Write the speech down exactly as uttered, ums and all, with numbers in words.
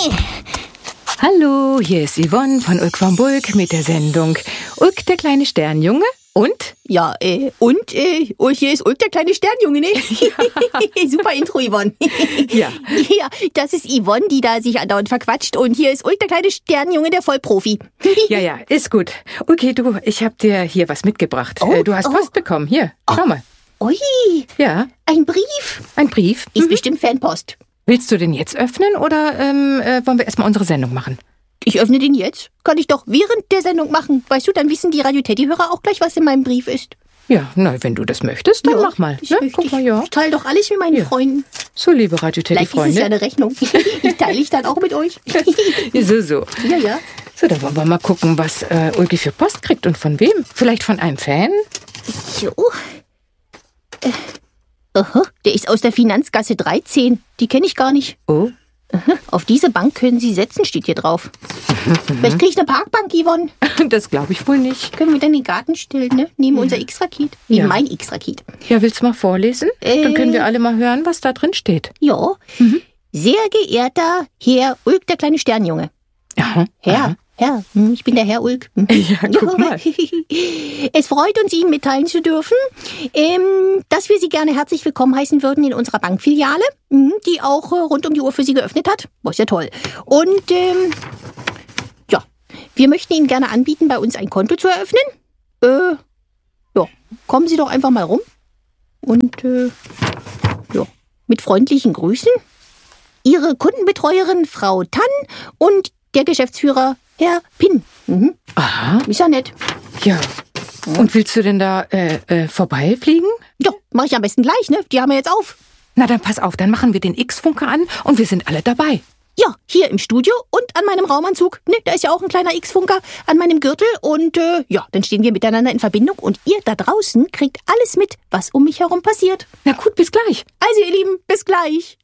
Hallo, hier ist Yvonne von Ulk von Bulk mit der Sendung Ulk, der kleine Sternjunge und... Ja, äh, und äh, oh, hier ist Ulk, der kleine Sternjunge, ne? Ja. Super Intro, Yvonne. Ja. Ja, das ist Yvonne, die da sich andauernd verquatscht. Und hier ist Ulk, der kleine Sternjunge, der Vollprofi. Ja, ja, ist gut. Okay, du, ich hab dir hier was mitgebracht. Oh, du hast oh. Post bekommen. Hier, schau mal. Ui, Ja, ein Brief. ein Brief. Ist Mhm. bestimmt Fanpost. Willst du den jetzt öffnen oder ähm, äh, wollen wir erstmal unsere Sendung machen? Ich öffne den jetzt. Kann ich doch während der Sendung machen. Weißt du, dann wissen die Radio-Teddy-Hörer auch gleich, was in meinem Brief ist. Ja, na, wenn du das möchtest, dann Ja, mach mal. das Ne? möchte Guck ich. mal, ja. Ich teile doch alles mit meinen Ja. Freunden. So, liebe Radio Teddy Vielleicht ist es ja Freunde. eine Rechnung. Die teile ich dann auch mit euch. So, so. Ja, ja. So, dann wollen wir mal gucken, was äh, Ulki für Post kriegt und von wem. Vielleicht von einem Fan? So. Äh. Aha, der ist aus der Finanzgasse dreizehn. Die kenne ich gar nicht. Oh. Aha, auf diese Bank können Sie setzen, steht hier drauf. Vielleicht kriege ich eine Parkbank, Yvonne. Das glaube ich wohl nicht. Können wir dann in den Garten stellen, ne? Neben unser X-Raket. Neben Ja. mein X-Raket. Ja, willst du mal vorlesen? Äh. Dann können wir alle mal hören, was da drin steht. Ja. Sehr geehrter Herr Ulk, der kleine Sternjunge. Aha. Herr, Herr, hm, ich bin der Herr Ulk. Hm. Ja, guck mal. Es freut uns, Ihnen mitteilen zu dürfen, ähm, dass wir Sie gerne herzlich willkommen heißen würden in unserer Bankfiliale, hm, die auch äh, rund um die Uhr für Sie geöffnet hat. Boah, ist ja toll. Und ähm, ja, wir möchten Ihnen gerne anbieten, bei uns ein Konto zu eröffnen. Äh, ja, kommen Sie doch einfach mal rum. Und äh, ja, mit freundlichen Grüßen, Ihre Kundenbetreuerin Frau Tann und der Geschäftsführer Herr Pinn. Mhm. Aha. Ist ja nett. Ja. Und willst du denn da äh, äh, vorbeifliegen? Ja, mach ich am besten gleich, ne? Die haben wir jetzt auf. Na, dann pass auf, dann machen wir den X-Funker an und wir sind alle dabei. Ja, hier im Studio und an meinem Raumanzug. Ne, da ist ja auch ein kleiner X-Funker an meinem Gürtel. Und äh, ja, dann stehen wir miteinander in Verbindung und ihr da draußen kriegt alles mit, was um mich herum passiert. Na gut, bis gleich. Also ihr Lieben, bis gleich.